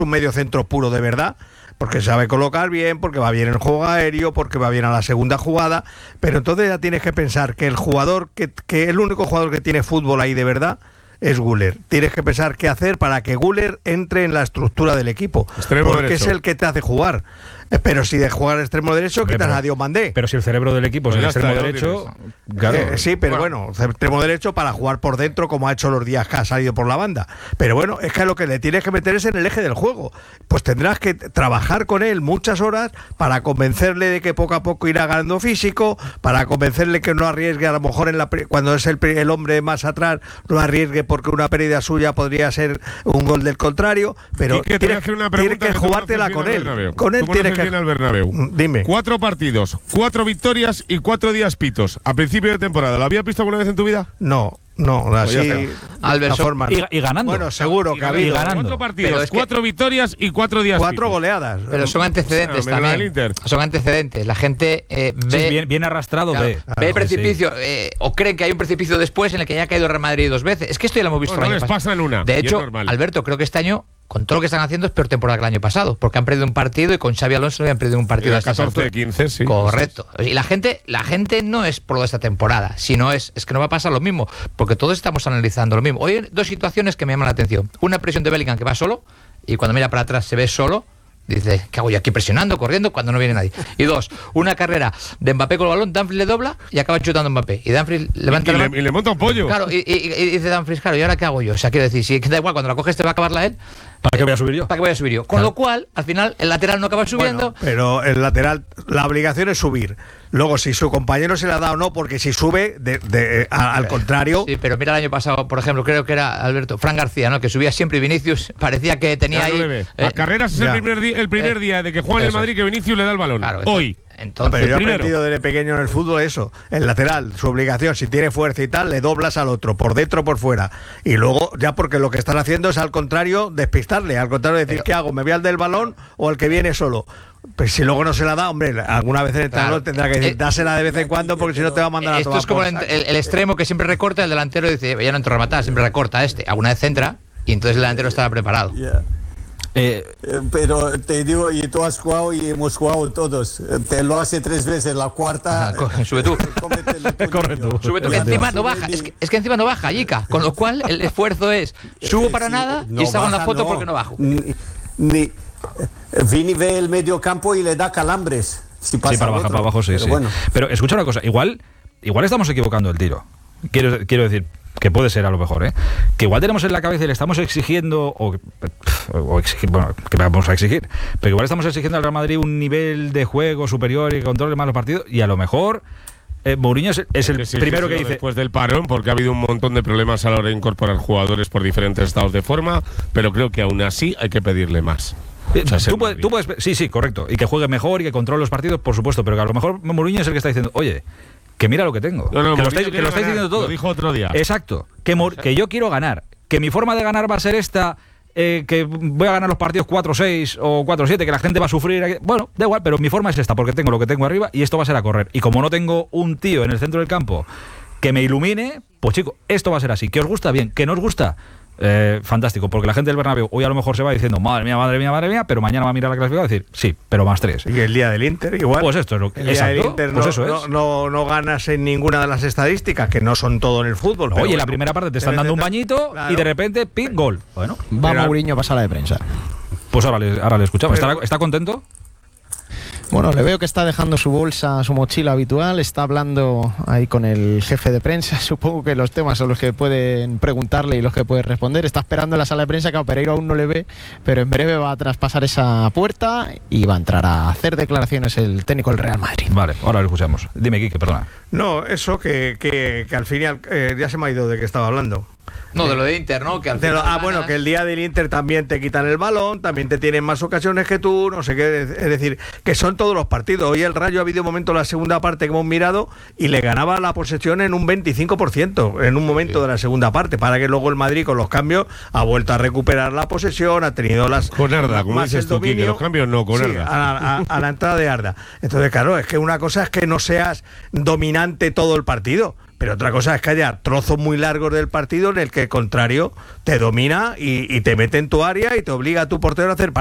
un medio centro puro de verdad, porque sabe colocar bien, porque va bien en el juego aéreo, porque va bien a la segunda jugada, pero entonces ya tienes que pensar que el jugador, que el único jugador que tiene fútbol ahí de verdad es Güler. Tienes que pensar qué hacer para que Güler entre en la estructura del equipo, extremo porque derecho. es el que te hace jugar. Pero si de jugar extremo derecho, quitas a Diomandé. Pero si el cerebro del equipo es el extremo derecho, claro. Sí, pero bueno, extremo derecho para jugar por dentro, como ha hecho los días que ha salido por la banda. Pero bueno, es que lo que le tienes que meter es en el eje del juego. Pues tendrás que trabajar con él muchas horas para convencerle de que poco a poco irá ganando físico, para convencerle que no arriesgue, a lo mejor cuando es el hombre más atrás, no arriesgue porque una pérdida suya podría ser un gol del contrario. Pero tienes que jugártela con él. Con él tienes que. Al Bernabéu. Dime. 4 partidos, 4 victorias y 4 días pitos. A principio de temporada, ¿lo habías visto alguna vez en tu vida? No, así. Albert, forma. Y ganando. Bueno, seguro que ha habido. 4 partidos, 4 victorias y 4 días 4 pitos. goleadas. Pero son antecedentes también. Son antecedentes. La gente ve. Bien arrastrado, Claro, ve el precipicio, sí. o creen que hay un precipicio después en el que ya ha caído el Real Madrid 2 veces. Es que esto ya lo hemos visto el año les pasado. pasa en una. De hecho, normal. Alberto, creo que este año, con todo lo que están haciendo, es peor temporada que el año pasado, porque han perdido un partido y con Xavi Alonso no habían perdido un partido. 14-15, sí. Correcto. Y la gente no es por lo de esta temporada, sino es que no va a pasar lo mismo, porque todos estamos analizando lo mismo. Hoy hay 2 situaciones que me llaman la atención. Una presión de Bellingham que va solo, y cuando mira para atrás se ve solo. Dice, ¿qué hago yo aquí presionando, corriendo, cuando no viene nadie? Y 2, una carrera de Mbappé con el balón, Dumfries le dobla y acaba chutando Mbappé. Y Dumfries levanta y le monta un pollo. Claro, y dice Dumfries, claro, ¿y ahora qué hago yo? O sea, quiero decir, si da igual, cuando la coges te va a acabarla él. ¿Para qué voy a subir yo? ¿Para qué voy a subir yo? Con lo cual, al final, el lateral no acaba subiendo. Bueno, pero el lateral, la obligación es subir. Luego, si su compañero se la da o no, porque si sube, al contrario. Sí, pero mira el año pasado, por ejemplo, creo que era Alberto, Fran García, ¿no? Que subía siempre y Vinicius parecía que tenía ahí. Las carreras es el primer día de que juega en el Madrid que Vinicius le da el balón. Claro, hoy. Entonces, pero yo he aprendido desde pequeño en el fútbol eso. El lateral, su obligación, si tiene fuerza y tal, le doblas al otro, por dentro o por fuera. Y luego, ya porque lo que están haciendo es al contrario, despistarle. Al contrario, decir, ¿qué hago? ¿Me voy al del balón o al que viene solo? Pues si luego no se la da, hombre, alguna vez el entrenador tendrá que decir, dásela de vez en cuando porque si no te va a mandar a tomar. Esto es como el extremo que siempre recorta, el delantero dice, ya no entro a rematar, siempre recorta alguna vez centra y entonces el delantero estará preparado. Pero te digo, y tú has jugado y hemos jugado todos. Te lo hace 3 veces, la cuarta. Sube tú. Correcto. Sube tú, que encima no baja. Es que encima no baja, Yica. Con lo cual el esfuerzo es subo para nada y salgo en la foto porque no bajo. Vini ve el medio campo y le da calambres. Si pasa para bajar para abajo, sí. Bueno. Pero escucha una cosa, igual estamos equivocando el tiro. Quiero decir que puede ser a lo mejor, que igual tenemos en la cabeza y le estamos exigiendo que vamos a exigir, pero igual estamos exigiendo al Real Madrid un nivel de juego superior y que controle más los partidos y a lo mejor Mourinho es el primero que dice después del parón, porque ha habido un montón de problemas a la hora de incorporar jugadores por diferentes estados de forma, pero creo que aún así hay que pedirle más. Tú puedes, sí, correcto, y que juegue mejor y que controle los partidos, por supuesto, pero que a lo mejor Mourinho es el que está diciendo, oye, que mira lo que tengo. Que lo estáis diciendo todo. Lo dijo otro día. Exacto. Que yo quiero ganar. Que mi forma de ganar va a ser esta. Que voy a ganar los partidos 4-6 o 4-7, que la gente va a sufrir. Bueno, da igual, pero mi forma es esta, porque tengo lo que tengo arriba y esto va a ser a correr. Y como no tengo un tío en el centro del campo que me ilumine, pues chico, esto va a ser así. ¿Que os gusta? Bien. ¿Que no os gusta? Fantástico, porque la gente del Bernabéu hoy a lo mejor se va diciendo madre mía, pero mañana va a mirar la clasificación y decir sí, pero más 3. Y el día del Inter igual. Pues esto es lo que el día del Inter pues eso es. No ganas en ninguna de las estadísticas, que no son todo en el fútbol. Oye, en la primera parte te están dando un bañito, claro, y de repente pin gol. Bueno, va Mourinho a pasar la de prensa. Pues ahora le escuchamos. ¿Está contento? Bueno, le veo que está dejando su bolsa, su mochila habitual, está hablando ahí con el jefe de prensa. Supongo que los temas son los que pueden preguntarle y los que puede responder. Está esperando en la sala de prensa, que a Pereiro aún no le ve, pero en breve va a traspasar esa puerta y va a entrar a hacer declaraciones el técnico del Real Madrid. Vale, ahora lo escuchamos. Dime, Quique, perdona. No, eso que al final ya se me ha ido de qué estaba hablando. No, de lo de Inter, ¿no? Que al final bueno, que el día del Inter también te quitan el balón, también te tienen más ocasiones que tú, no sé qué, es decir, que son todos los partidos. Hoy el Rayo ha habido un momento en la segunda parte que hemos mirado y le ganaba la posesión en un 25% en un momento de la segunda parte, para que luego el Madrid con los cambios ha vuelto a recuperar la posesión, ha tenido las... Con Arda, como dices tú, Quique, los cambios no, con Arda. A la entrada de Arda. Entonces, claro, es que una cosa es que no seas dominante todo el partido, pero otra cosa es que haya trozos muy largos del partido en el que el contrario te domina y te mete en tu área y te obliga a tu portero a hacer